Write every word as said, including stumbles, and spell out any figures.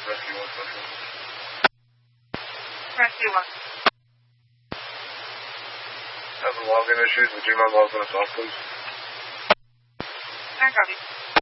Rescue one, Central. Rescue one. Having login issues. Would you mind logging us off, please? I copy.